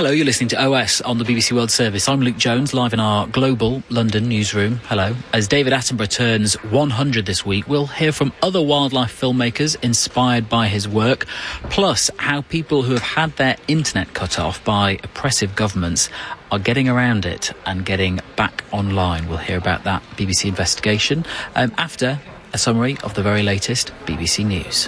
Hello, you're listening to OS on the BBC World Service. I'm Luke Jones, live in our global London newsroom. Hello. As David Attenborough turns 100 this week, we'll hear from other wildlife filmmakers inspired by his work, plus how people who have had their internet cut off by oppressive governments are getting around it and getting back online. We'll hear about that BBC investigation after a summary of the very latest BBC News.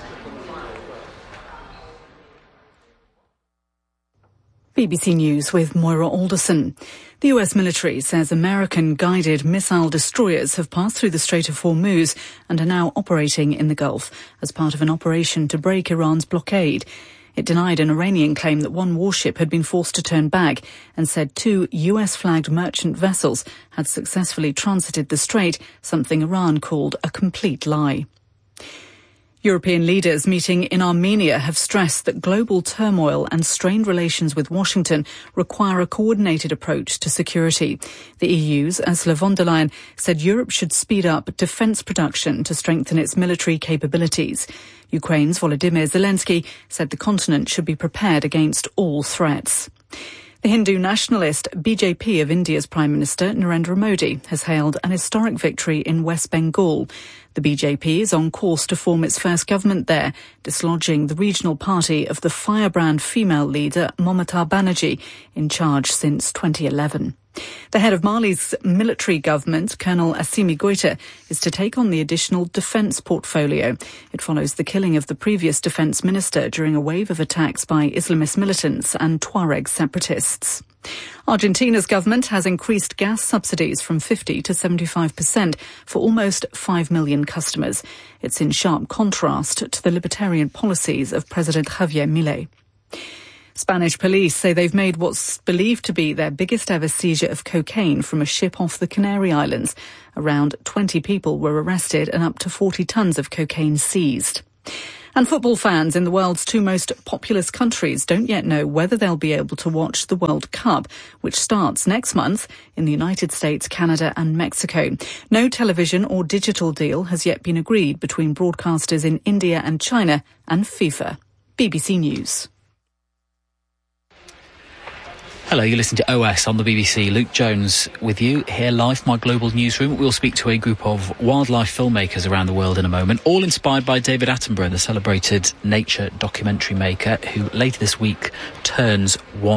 BBC News with Moira Alderson. The US military says American-guided missile destroyers have passed through the Strait of Hormuz and are now operating in the Gulf as part of an operation to break Iran's blockade. It denied an Iranian claim that one warship had been forced to turn back and said 2 US-flagged merchant vessels had successfully transited the strait, something Iran called a complete lie. European leaders meeting in Armenia have stressed that global turmoil and strained relations with Washington require a coordinated approach to security. The EU's Ursula von der Leyen said Europe should speed up defence production to strengthen its military capabilities. Ukraine's Volodymyr Zelensky said the continent should be prepared against all threats. The Hindu nationalist BJP of India's Prime Minister Narendra Modi has hailed an historic victory in West Bengal. The BJP is on course to form its first government there, dislodging the regional party of the firebrand female leader Mamata Banerjee, in charge since 2011. The head of Mali's military government, Colonel Assimi Goïta, is to take on the additional defence portfolio. It follows the killing of the previous defence minister during a wave of attacks by Islamist militants and Tuareg separatists. Argentina's government has increased gas subsidies from 50 to 75% for almost 5 million customers. It's in sharp contrast to the libertarian policies of President Javier Milei. Spanish police say they've made what's believed to be their biggest ever seizure of cocaine from a ship off the Canary Islands. Around 20 people were arrested and up to 40 tons of cocaine seized. And football fans in the world's 2 most populous countries don't yet know whether they'll be able to watch the World Cup, which starts next month in the United States, Canada and Mexico. No television or digital deal has yet been agreed between broadcasters in India and China and FIFA. BBC News. Hello, you listen to OS on the BBC. Luke Jones with you here live from my global newsroom. We'll speak to a group of wildlife filmmakers around the world in a moment, all inspired by David Attenborough, the celebrated nature documentary maker who later this week turns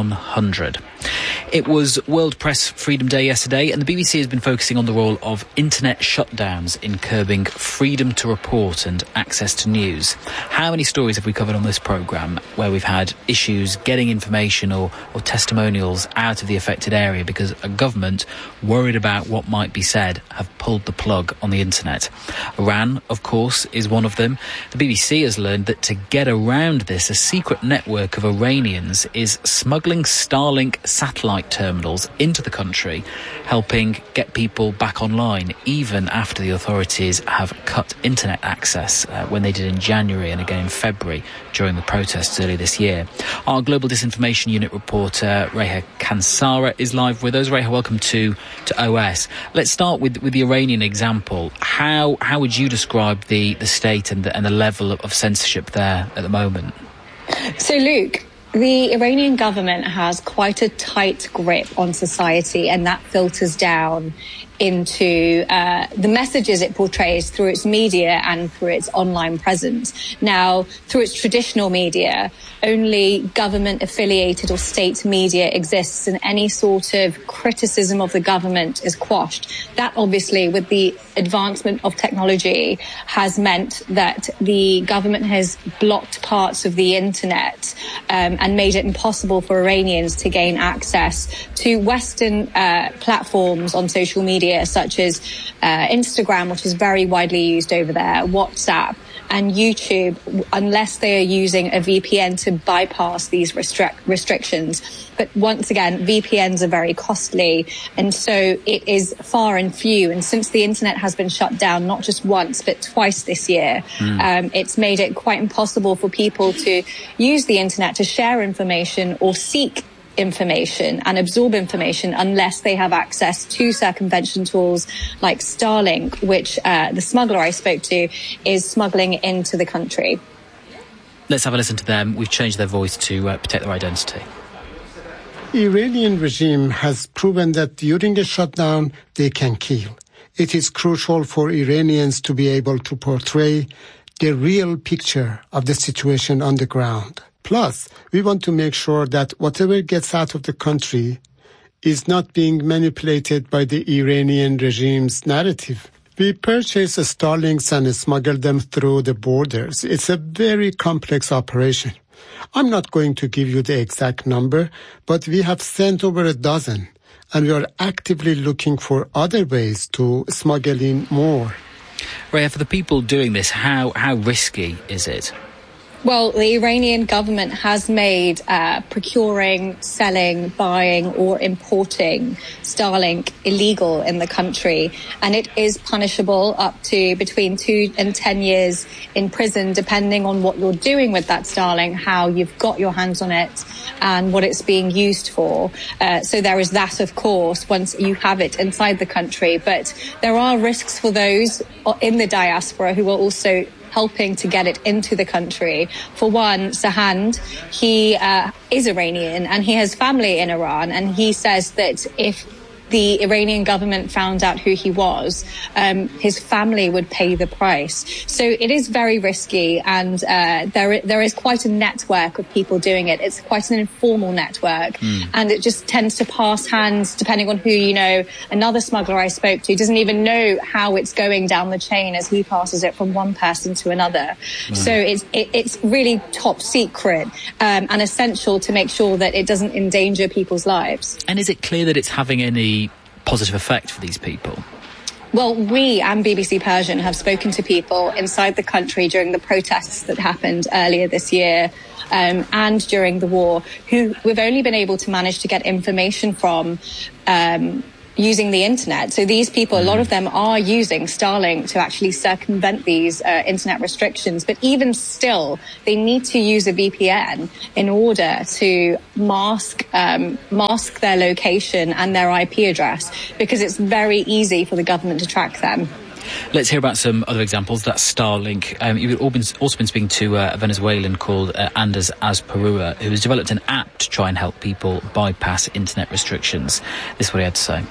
100. It was World Press Freedom Day yesterday, and the BBC has been focusing on the role of internet shutdowns in curbing freedom to report and access to news. How many stories have we covered on this programme where we've had issues getting information or testimonials out of the affected area because a government, worried about what might be said, have pulled the plug on the internet? Iran, of course, is one of them. The BBC has learned that to get around this, a secret network of Iranians is smuggling Starlink satellite terminals into the country, helping get people back online even after the authorities have cut internet access when they did in January and again in February during the protests earlier this year. Our Global Disinformation Unit reporter Reha Kansara is live with us. Reha, welcome to OS. Let's start with the Iranian example. How would you describe the state and the level of censorship there at the moment? So, Luke, the Iranian government has quite a tight grip on society, and that filters down into the messages it portrays through its media and through its online presence. Now, through its traditional media, only government-affiliated or state media exists, and any sort of criticism of the government is quashed. That, obviously, with the advancement of technology, has meant that the government has blocked parts of the internet and made it impossible for Iranians to gain access to Western platforms on social media, such as Instagram, which is very widely used over there, WhatsApp and YouTube, unless they are using a VPN to bypass these restrictions. But once again, VPNs are very costly, and so it is far and few. And since the internet has been shut down, not just once, but twice this year, it's made it quite impossible for people to use the internet to share information or seek information and absorb information unless they have access to circumvention tools like Starlink, which the smuggler I spoke to is smuggling into the country. Let's have a listen to them. We've changed their voice to protect their identity. Iranian regime has proven that during a shutdown, they can kill. It is crucial for Iranians to be able to portray the real picture of the situation on the ground. Plus, we want to make sure that whatever gets out of the country is not being manipulated by the Iranian regime's narrative. We purchase Starlinks and smuggle them through the borders. It's a very complex operation. I'm not going to give you the exact number, but we have sent over a dozen, and we are actively looking for other ways to smuggle in more. Raya, for the people doing this, how risky is it? Well, the Iranian government has made procuring, selling, buying or importing Starlink illegal in the country, and it is punishable up to between 2 and 10 years in prison, depending on what you're doing with that Starlink, how you've got your hands on it and what it's being used for. So there is that, of course, once you have it inside the country. But there are risks for those in the diaspora who are also helping to get it into the country. For one, Sahand, he is Iranian and he has family in Iran, and he says that if the Iranian government found out who he was, his family would pay the price. So it is very risky, and there is quite a network of people doing it. It's quite an informal network, and it just tends to pass hands depending on who you know. Another smuggler I spoke to doesn't even know how it's going down the chain as he passes it from one person to another. So it's really top secret and essential to make sure that it doesn't endanger people's lives. And is it clear that it's having any positive effect for these people? Well, we and BBC Persian have spoken to people inside the country during the protests that happened earlier this year and during the war, who we've only been able to manage to get information from using the internet. So these people, a lot of them are using Starlink to actually circumvent these internet restrictions. But even still, they need to use a VPN in order to mask their location and their IP address, because it's very easy for the government to track them. Let's hear about some other examples. That's Starlink. You've also been speaking to a Venezuelan called Anders Azparua, who has developed an app to try and help people bypass internet restrictions. This is what he had to say.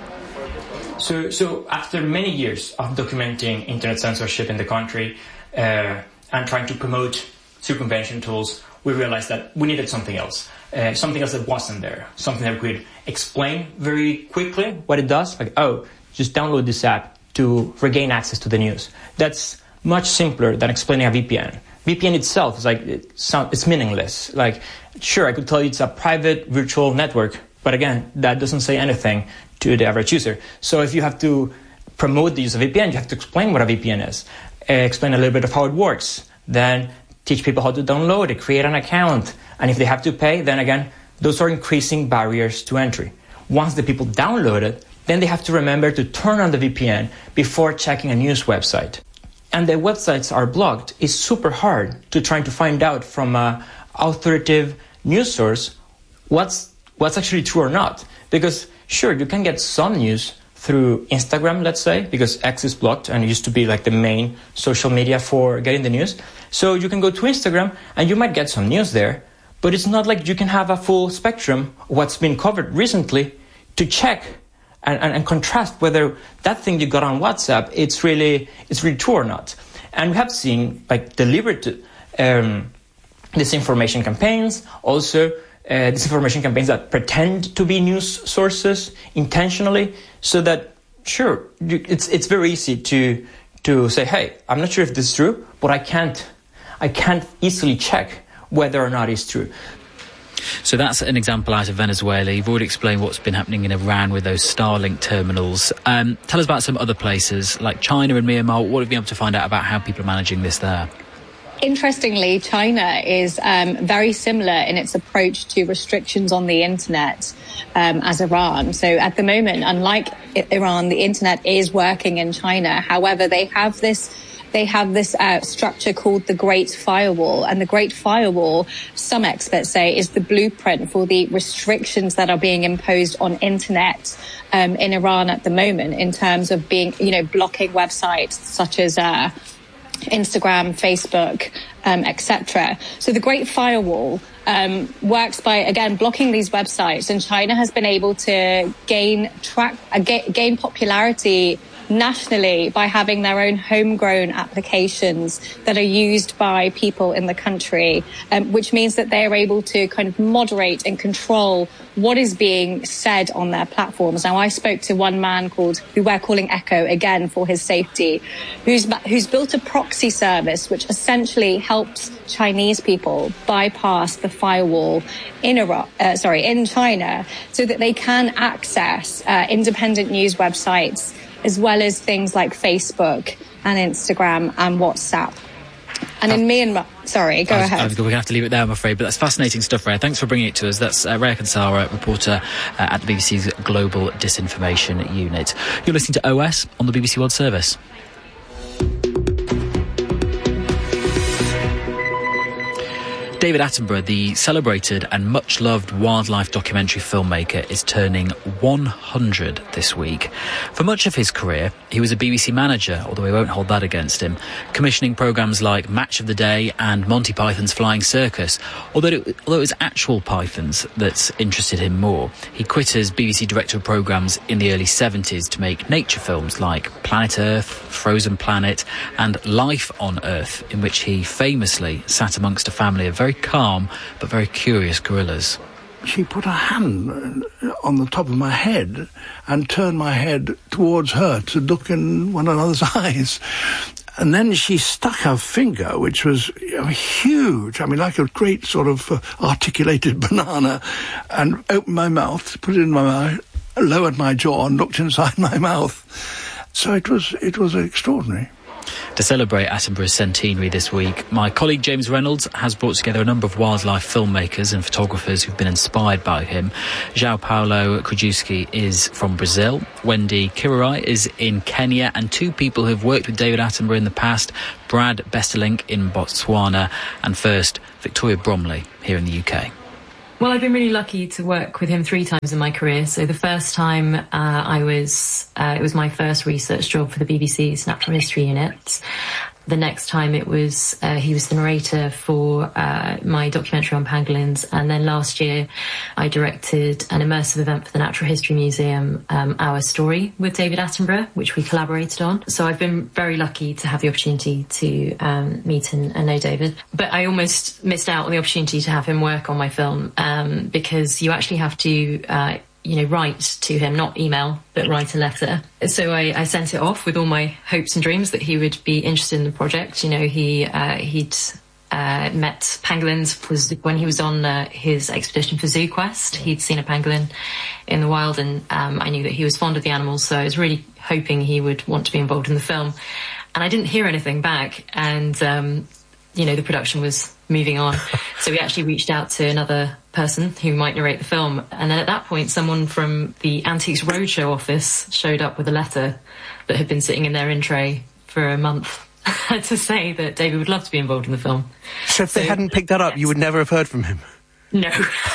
So after many years of documenting internet censorship in the country and trying to promote circumvention tools, we realized that we needed something else that wasn't there, something that we could explain very quickly what it does, like, just download this app to regain access to the news. That's much simpler than explaining a VPN. VPN itself is it's meaningless. Like, sure, I could tell you it's a private virtual network, but again, that doesn't say anything to the average user. So if you have to promote the use of VPN, you have to explain what a VPN is, explain a little bit of how it works, then teach people how to download it, create an account, and if they have to pay, then again, those are increasing barriers to entry. Once the people download it, then they have to remember to turn on the VPN before checking a news website. And the websites are blocked. It's super hard to try to find out from an authoritative news source what's actually true or not. Because sure, you can get some news through Instagram, let's say, because X is blocked and it used to be like the main social media for getting the news. So you can go to Instagram and you might get some news there, but it's not like you can have a full spectrum of what's been covered recently to check and contrast whether that thing you got on WhatsApp, it's really true or not. And we have seen like deliberate disinformation campaigns, also disinformation campaigns that pretend to be news sources intentionally, so that sure, it's very easy to say, hey, I'm not sure if this is true, but I can't easily check whether or not it's true. So that's an example out of Venezuela. You've already explained what's been happening in Iran with those Starlink terminals. Tell us about some other places like China and Myanmar. What have you been able to find out about how people are managing this there? Interestingly, China is very similar in its approach to restrictions on the internet as Iran. So at the moment, unlike Iran, the internet is working in China. However, they have this structure called the Great Firewall. And the Great Firewall, some experts say, is the blueprint for the restrictions that are being imposed on internet in Iran at the moment, in terms of being, blocking websites such as Instagram, Facebook, etc. So the Great Firewall works by, again, blocking these websites, and China has been able to gain popularity nationally by having their own homegrown applications that are used by people in the country, which means that they are able to kind of moderate and control what is being said on their platforms. Now, I spoke to one man who we're calling Echo, again, for his safety, who's built a proxy service which essentially helps Chinese people bypass the firewall in China, so that they can access independent news websites, as well as things like Facebook and Instagram and WhatsApp. And in Myanmar... Sorry, go ahead. We're going to have to leave it there, I'm afraid, but that's fascinating stuff, Rhea. Thanks for bringing it to us. That's Rhea Kansara, reporter at the BBC's Global Disinformation Unit. You're listening to OS on the BBC World Service. David Attenborough, the celebrated and much-loved wildlife documentary filmmaker, is turning 100 this week. For much of his career, he was a BBC manager, although we won't hold that against him, commissioning programmes like Match of the Day and Monty Python's Flying Circus. Although it was actual pythons that interested him more, he quit as BBC Director of Programmes in the early 70s to make nature films like Planet Earth, Frozen Planet and Life on Earth, in which he famously sat amongst a family of very calm but very curious gorillas. She put her hand on the top of my head and turned my head towards her to look in one another's eyes. And then she stuck her finger, which was huge, like a great sort of articulated banana, and opened my mouth, put it in my mouth, lowered my jaw and looked inside my mouth. So it was extraordinary. To celebrate Attenborough's centenary this week, my colleague James Reynolds has brought together a number of wildlife filmmakers and photographers who've been inspired by him. João Paulo Krajewski is from Brazil, Wendy Kirarai is in Kenya, and two people who've worked with David Attenborough in the past, Brad Besterlink in Botswana, and first, Victoria Bromley here in the UK. Well, I've been really lucky to work with him 3 times in my career. So the first time it was my first research job for the BBC's Natural History Unit. The next time he was the narrator for my documentary on pangolins. And then last year I directed an immersive event for the Natural History Museum, Our Story, with David Attenborough, which we collaborated on. So I've been very lucky to have the opportunity to meet and know David. But I almost missed out on the opportunity to have him work on my film because you actually have to write to him, not email, but write a letter. So I sent it off with all my hopes and dreams that he would be interested in the project. He'd met pangolins when he was on his expedition for ZooQuest. He'd seen a pangolin in the wild, and I knew that he was fond of the animals, so I was really hoping he would want to be involved in the film. And I didn't hear anything back, and the production was moving on. So we actually reached out to another person who might narrate the film. And then at that point, someone from the Antiques Roadshow office showed up with a letter that had been sitting in their in tray for a month to say that David would love to be involved in the film. So if they hadn't picked that up, you would never have heard from him? No.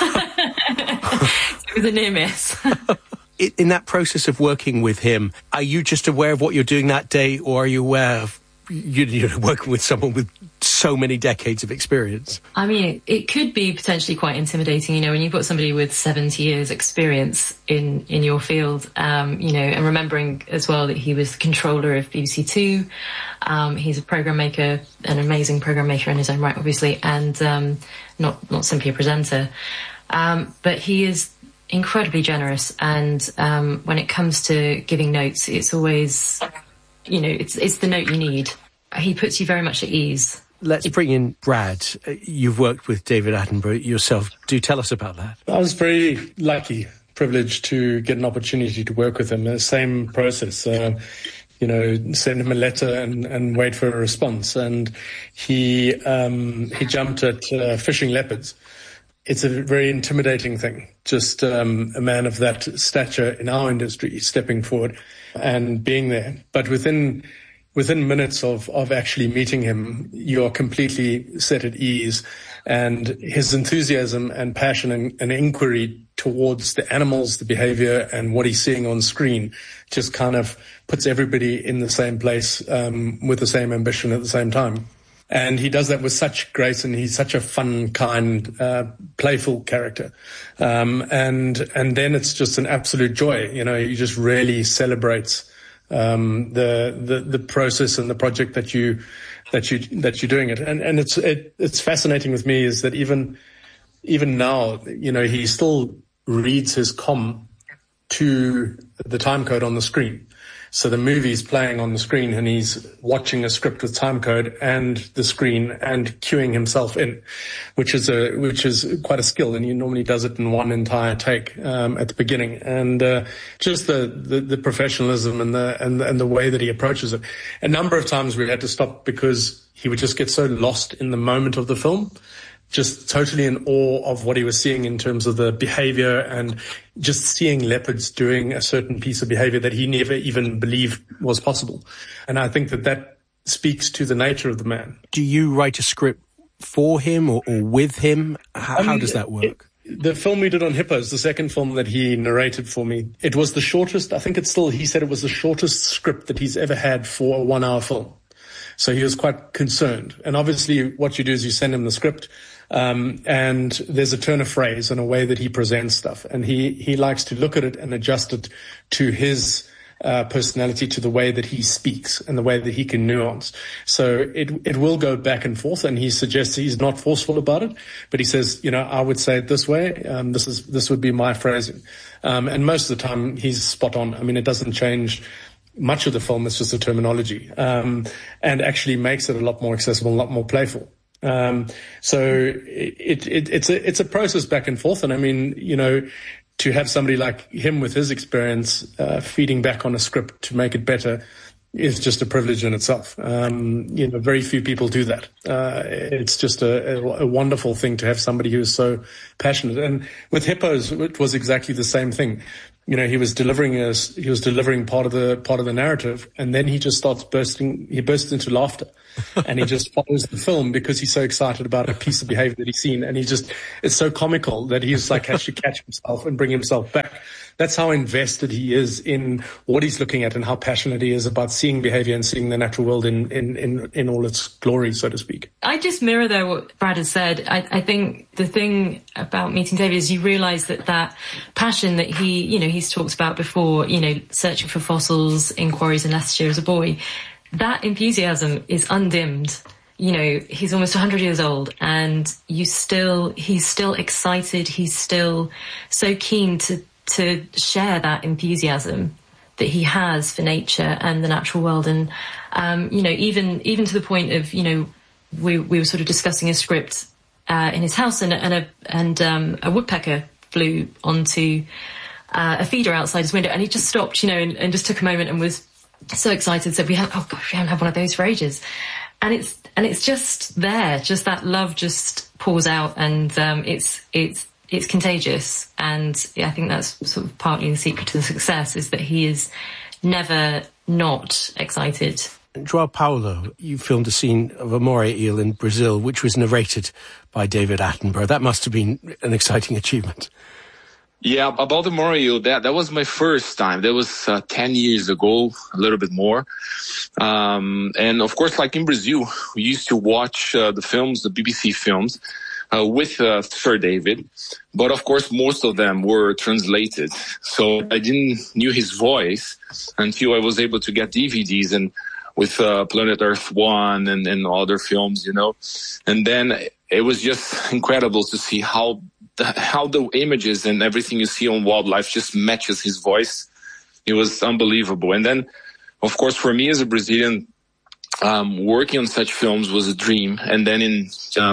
It was a near miss. In that process of working with him, are you just aware of what you're doing that day, or are you aware of you're working with someone with so many decades of experience? I mean, it could be potentially quite intimidating, when you've got somebody with 70 years experience in your field, and remembering as well that he was the controller of BBC Two. He's a programme maker, an amazing programme maker in his own right, obviously, and not simply a presenter. But he is incredibly generous, and when it comes to giving notes, it's always... it's the note you need. He puts you very much at ease. Let's bring in Brad. You've worked with David Attenborough yourself. Do tell us about that. I was very lucky, privileged to get an opportunity to work with him. The same process, send him a letter and wait for a response. And he jumped at fishing leopards. It's a very intimidating thing, just a man of that stature in our industry stepping forward and being there. But within minutes of actually meeting him, you're completely set at ease. And his enthusiasm and passion and inquiry towards the animals, the behavior, and what he's seeing on screen just kind of puts everybody in the same place with the same ambition at the same time. And he does that with such grace, and he's such a fun, kind, playful character. And then it's just an absolute joy. You know, he just really celebrates the process and the project that you're doing it. And it's fascinating with me is that even now, you know, he still reads his comm to the time code on the screen. So the movie's playing on the screen and he's watching a script with time code and the screen and cueing himself in, which is quite a skill. And he normally does it in one entire take, at the beginning. And, just the professionalism and the way that he approaches it. A number of times we had to stop because he would just get so lost in the moment of the film, just totally in awe of what he was seeing in terms of the behavior and just seeing leopards doing a certain piece of behavior that he never even believed was possible. And I think that speaks to the nature of the man. Do you write a script for him or with him? How does that work? The film we did on hippos, the second film that he narrated for me, it was the shortest. I think he said it was the shortest script that he's ever had for a 1 hour film. So he was quite concerned. And obviously what you do is you send him the script, and there's a turn of phrase and a way that he presents stuff. And he likes to look at it and adjust it to his personality, to the way that he speaks and the way that he can nuance. So it will go back and forth, and he suggests he's not forceful about it, but he says, you know, I would say it this way. This would be my phrasing. And most of the time he's spot on. I mean, it doesn't change much of the film. It's just the terminology, and actually makes it a lot more accessible, a lot more playful. So it's a process back and forth. And I mean, you know, to have somebody like him with his experience, feeding back on a script to make it better is just a privilege in itself. You know, very few people do that. It's just a wonderful thing to have somebody who is so passionate. And with hippos, it was exactly the same thing. You know, he was delivering part of the narrative, and then he just bursts into laughter, and he just follows the film because he's so excited about a piece of behavior that he's seen, and it's so comical that he's like has to catch himself and bring himself back. That's how invested he is in what he's looking at and how passionate he is about seeing behavior and seeing the natural world in all its glory, so to speak. I just mirror there what Brad has said. I think the thing about Meeting David is you realise that passion that he's talked about before, you know, searching for fossils in quarries in Leicestershire as a boy, that enthusiasm is undimmed. You know, he's almost 100 years old and he's still excited. He's still so keen to share that enthusiasm that he has for nature and the natural world. And, you know, even to the point of, you know, we were sort of discussing a script, in his house and a woodpecker flew onto, a feeder outside his window, and he just stopped, you know, and just took a moment and was so excited. Said, we haven't had one of those for ages. And it's just there, just that love just pours out, and, it's contagious. And I think that's sort of partly the secret to the success, is that he is never not excited. João Paulo, you filmed a scene of a moray eel in Brazil, which was narrated by David Attenborough. That must have been an exciting achievement. Yeah, about the moray eel, that was my first time. That was 10 years ago, a little bit more. And of course, like in Brazil, we used to watch the films, the BBC films, with Sir David, but of course most of them were translated. So I didn't knew his voice until I was able to get DVDs and with Planet Earth 1 and other films, you know. And then it was just incredible to see how the images and everything you see on wildlife just matches his voice. It was unbelievable. And then, of course, for me as a Brazilian, working on such films was a dream. And then in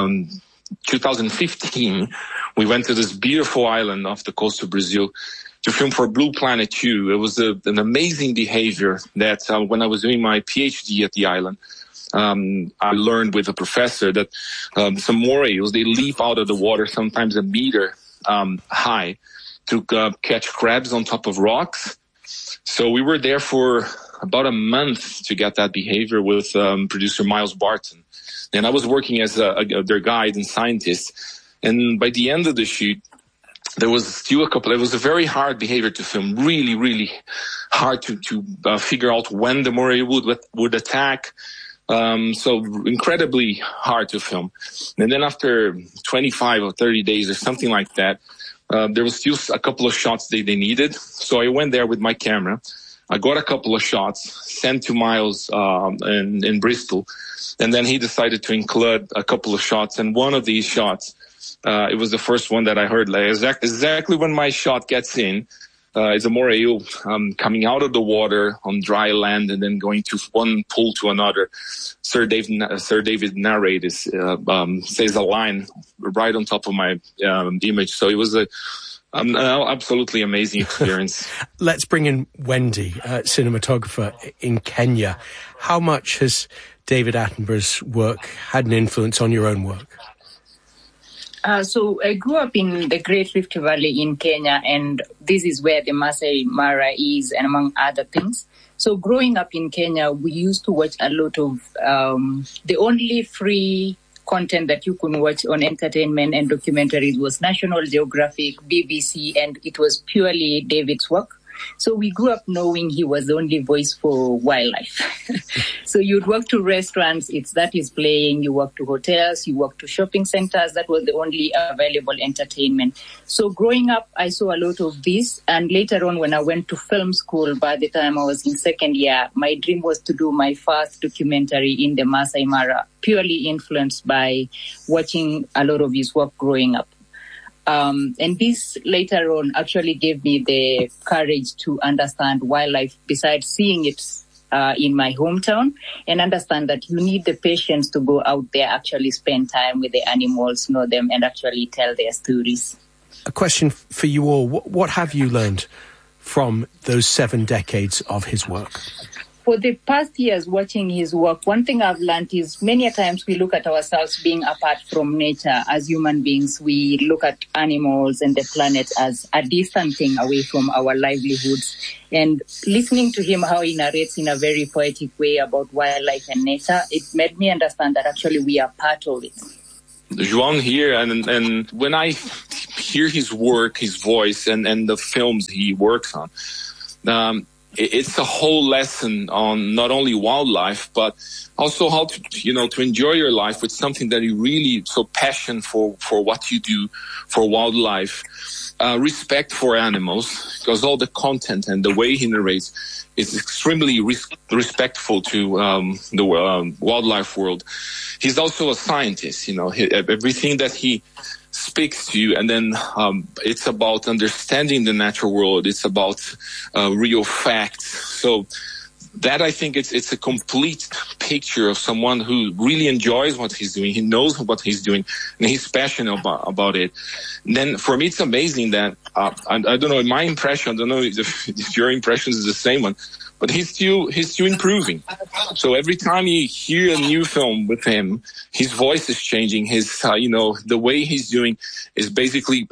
2015, we went to this beautiful island off the coast of Brazil to film for Blue Planet 2. It was an amazing behavior that when I was doing my PhD at the island, I learned with a professor that some moray eels, they leap out of the water sometimes a meter high to catch crabs on top of rocks. So we were there for about a month to get that behavior with producer Miles Barton. And I was working as their guide and scientist. And by the end of the shoot, there was still a couple. It was a very hard behavior to film. Really, really hard to figure out when the moray would attack. So incredibly hard to film. And then after 25 or 30 days or something like that, there was still a couple of shots they needed. So I went there with my camera. I got a couple of shots, sent to Miles in Bristol, and then he decided to include a couple of shots. And one of these shots, it was the first one that I heard. Like exactly when my shot gets in, is a moray eel coming out of the water on dry land and then going to one pool to another. Sir David narrates, says a line right on top of my image. So it was an absolutely amazing experience. Let's bring in Wendy, cinematographer in Kenya. How much has David Attenborough's work had an influence on your own work? So I grew up in the Great Rift Valley in Kenya, and this is where the Masai Mara is, and among other things. So growing up in Kenya, we used to watch a lot of the only free content that you could watch on entertainment and documentaries was National Geographic, BBC, and it was purely David's work. So we grew up knowing he was the only voice for wildlife. So you'd walk to restaurants, it's that he's playing. You walk to hotels, you walk to shopping centers. That was the only available entertainment. So growing up, I saw a lot of this. And later on, when I went to film school, by the time I was in second year, my dream was to do my first documentary in the Masai Mara, purely influenced by watching a lot of his work growing up. And this later on actually gave me the courage to understand wildlife besides seeing it in my hometown, and understand that you need the patience to go out there, actually spend time with the animals, know them, and actually tell their stories. A question for you all. What have you learned from those 7 decades of his work? For the past years watching his work, one thing I've learned is many a times we look at ourselves being apart from nature. As human beings, we look at animals and the planet as a distant thing away from our livelihoods. And listening to him, how he narrates in a very poetic way about wildlife and nature, it made me understand that actually we are part of it. João here, and when I hear his work, his voice, and the films he works on, it's a whole lesson on not only wildlife, but also how to enjoy your life with something that you really so passionate for what you do for wildlife. Respect for animals, because all the content and the way he narrates is extremely respectful to the wildlife world. He's also a scientist, everything that he speaks to you, and then it's about understanding the natural world. It's about real facts. So that, I think, it's a complete picture of someone who really enjoys what he's doing. He knows what he's doing, and he's passionate about it. And then for me, it's amazing that I don't know, my impression, I don't know if your impression is the same one, but he's still improving. So every time you hear a new film with him, his voice is changing. His, the way he's doing is basically,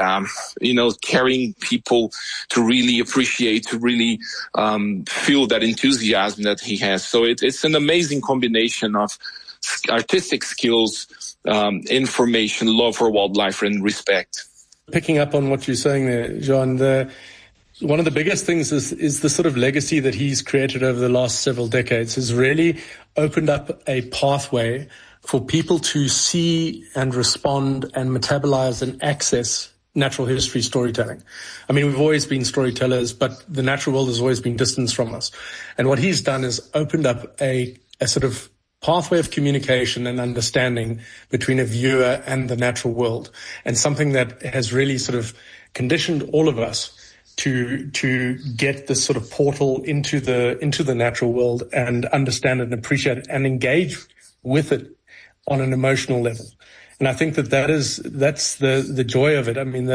carrying people to really appreciate, to really feel that enthusiasm that he has. So it's an amazing combination of artistic skills, information, love for wildlife, and respect. Picking up on what you're saying there, João, one of the biggest things is the sort of legacy that he's created over the last several decades has really opened up a pathway for people to see and respond and metabolize and access natural history storytelling. I mean, we've always been storytellers, but the natural world has always been distant from us. And what he's done is opened up a sort of pathway of communication and understanding between a viewer and the natural world, and something that has really sort of conditioned all of us to get this sort of portal into the natural world and understand it and appreciate it and engage with it on an emotional level. And I think that's the joy of it. I mean,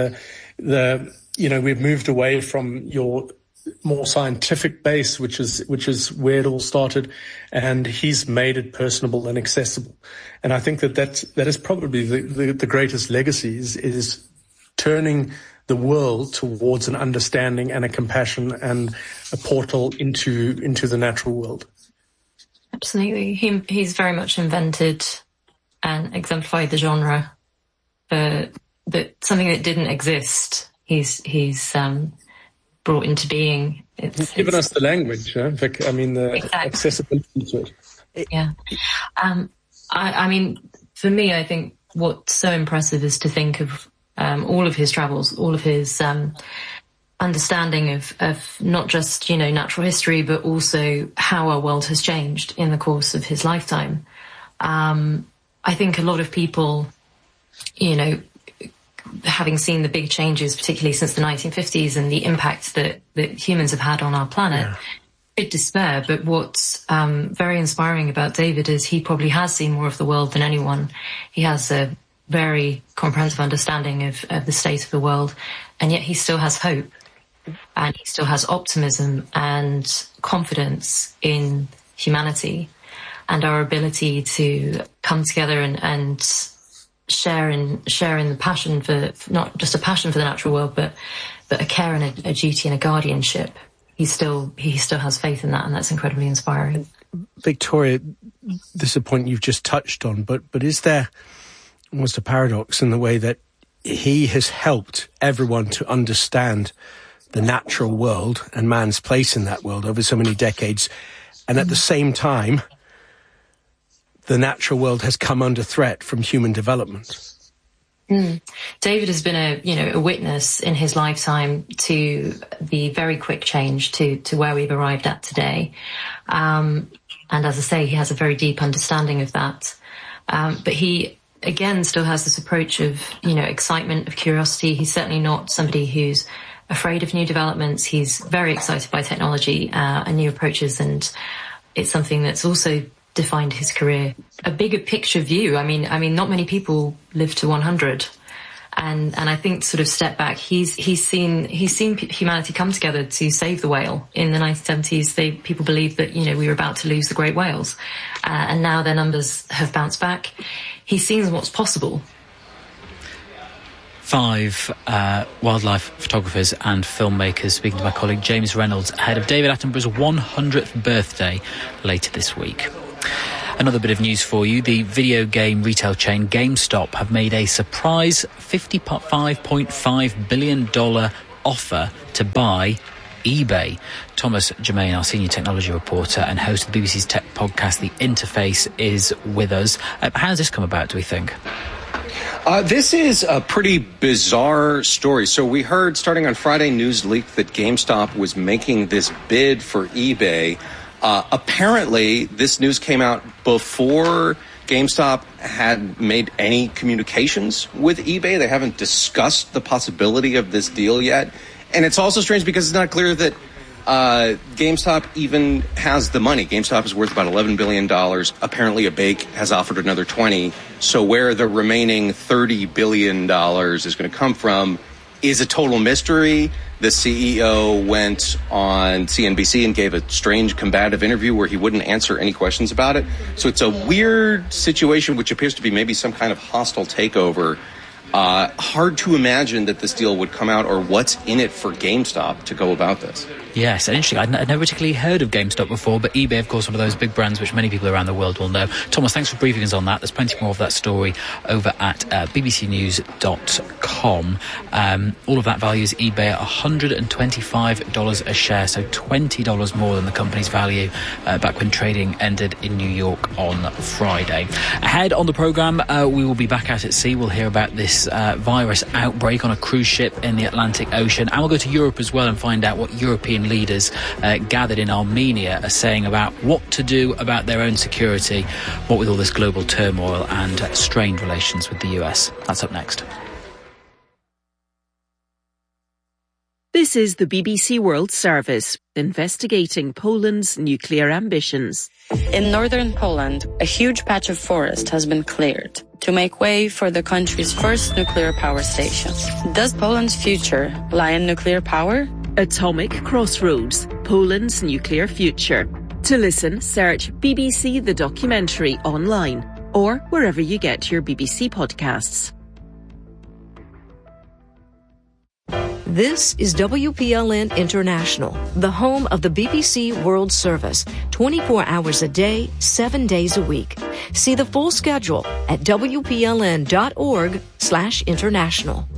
we've moved away from your more scientific base, which is where it all started, and he's made it personable and accessible. And I think that is probably the greatest legacy is turning the world towards an understanding and a compassion and a portal into the natural world. Absolutely. He's very much invented and exemplified the genre for something that didn't exist, he's brought into being. He's given us the language, I mean, the accessibility to it. Yeah. I mean, for me, I think what's so impressive is to think of all of his travels, all of his understanding of not just, natural history, but also how our world has changed in the course of his lifetime. I think a lot of people, having seen the big changes, particularly since the 1950s and the impact that humans have had on our planet, bit despair. But what's very inspiring about David is he probably has seen more of the world than anyone. He has a very comprehensive understanding of the state of the world, and yet he still has hope, and he still has optimism and confidence in humanity and our ability to come together and share in the passion for, not just a passion for the natural world, but a care and a duty and a guardianship. He still has faith in that, and that's incredibly inspiring. Victoria, this is a point you've just touched on, but is there almost a paradox in the way that he has helped everyone to understand the natural world and man's place in that world over so many decades, and at the same time, the natural world has come under threat from human development? David has been a witness in his lifetime to the very quick change to where we've arrived at today. And as I say, he has a very deep understanding of that. But he, again, still has this approach of, excitement, of curiosity. He's certainly not somebody who's afraid of new developments. He's very excited by technology and new approaches. And it's something that's also defined his career. A bigger picture view. I mean, not many people live to 100, and I think sort of step back. He's seen humanity come together to save the whale. In the 1970s, people believed that we were about to lose the great whales, and now their numbers have bounced back. He's seen what's possible. 5 wildlife photographers and filmmakers speaking to my colleague James Reynolds ahead of David Attenborough's 100th birthday later this week. Another bit of news for you. The video game retail chain GameStop have made a surprise $55.5 billion offer to buy eBay. Thomas Germain, our senior technology reporter and host of the BBC's tech podcast, The Interface, is with us. How does this come about, do we think? This is a pretty bizarre story. So we heard starting on Friday, news leaked that GameStop was making this bid for eBay. Apparently, this news came out before GameStop had made any communications with eBay. They haven't discussed the possibility of this deal yet. And it's also strange because it's not clear that GameStop even has the money. GameStop is worth about $11 billion. Apparently, eBay has offered another 20. So where the remaining $30 billion is going to come from is a total mystery. The CEO went on CNBC and gave a strange combative interview where he wouldn't answer any questions about it. So it's a weird situation, which appears to be maybe some kind of hostile takeover. Hard to imagine that this deal would come out or what's in it for GameStop to go about this. Yes, and interesting. I'd never particularly heard of GameStop before, but eBay, of course, one of those big brands which many people around the world will know. Thomas, thanks for briefing us on that. There's plenty more of that story over at bbcnews.com. All of that values eBay at $125 a share, so $20 more than the company's value back when trading ended in New York on Friday. Ahead on the programme, we will be back out at sea. We'll hear about this virus outbreak on a cruise ship in the Atlantic Ocean, and we'll go to Europe as well and find out what European leaders gathered in Armenia are saying about what to do about their own security, what with all this global turmoil and strained relations with the US. That's up next. This is the BBC World Service, investigating Poland's nuclear ambitions. In northern Poland, a huge patch of forest has been cleared to make way for the country's first nuclear power station. Does Poland's future lie in nuclear power? Atomic Crossroads, Poland's nuclear future. To listen, search BBC The Documentary online or wherever you get your BBC podcasts. This is WPLN International, the home of the BBC World Service, 24 hours a day, 7 days a week. See the full schedule at WPLN.org/international.